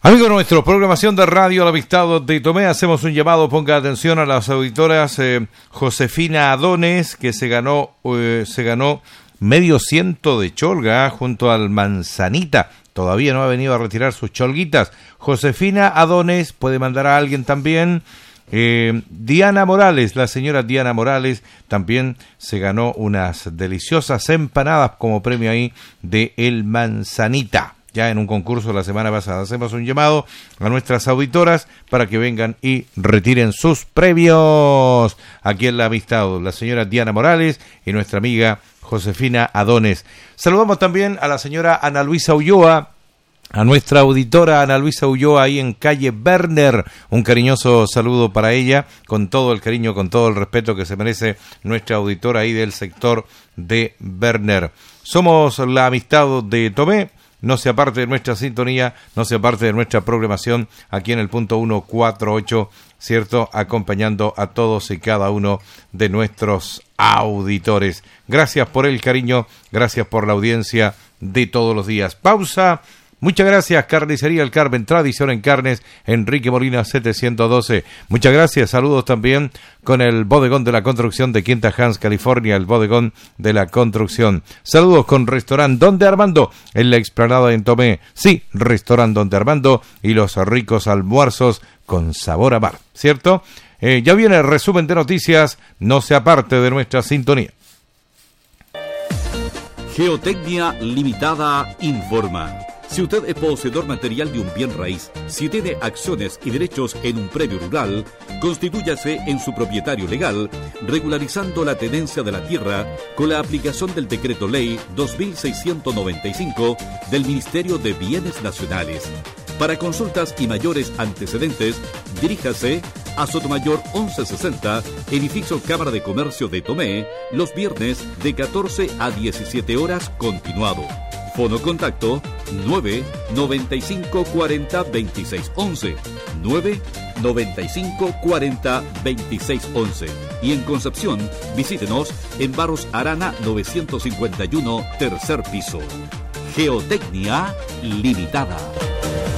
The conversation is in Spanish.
Amigo nuestro, programación de Radio La Amistad de Tomé, hacemos un llamado, ponga atención a las auditoras Josefina Adones, que se ganó medio ciento de cholga junto al Manzanita. Todavía no ha venido a retirar sus cholguitas. Josefina Adones, puede mandar a alguien también. Diana Morales, la señora Diana Morales, también se ganó unas deliciosas empanadas como premio ahí de El Manzanita. Ya en un concurso la semana pasada. Hacemos un llamado a nuestras auditoras para que vengan y retiren sus premios. Aquí en La Amistad, la señora Diana Morales y nuestra amiga Josefina Adones. Saludamos también a la señora Ana Luisa Ulloa, a nuestra auditora Ana Luisa Ulloa ahí en calle Werner. Un cariñoso saludo para ella, con todo el cariño, con todo el respeto que se merece nuestra auditora ahí del sector de Werner. Somos La Amistad de Tomé. No se aparte de nuestra sintonía, no se aparte de nuestra programación aquí en el punto 148, ¿cierto? Acompañando a todos y cada uno de nuestros auditores. Gracias por el cariño, gracias por la audiencia de todos los días. Pausa. Muchas gracias, Carnicería El Carmen, tradición en carnes, Enrique Molina 712. Muchas gracias, saludos también con el bodegón de la construcción de Quinta Hans, California, el bodegón de la construcción. Saludos con Restaurante Donde Armando, en la explanada en Tomé. Sí, Restaurante Donde Armando y los ricos almuerzos con sabor a mar, ¿cierto? Ya viene el resumen de noticias, no se aparte de nuestra sintonía. Geotecnia Limitada informa. Si usted es poseedor material de un bien raíz, si tiene acciones y derechos en un predio rural, constitúyase en su propietario legal, regularizando la tenencia de la tierra con la aplicación del Decreto Ley 2695 del Ministerio de Bienes Nacionales. Para consultas y mayores antecedentes, diríjase a Sotomayor 1160, edificio Cámara de Comercio de Tomé, los viernes de 14 a 17 horas continuado. Fono contacto 995402611, 995402611. Y en Concepción, visítenos en Barros Arana 951, tercer piso. Geotecnia Limitada.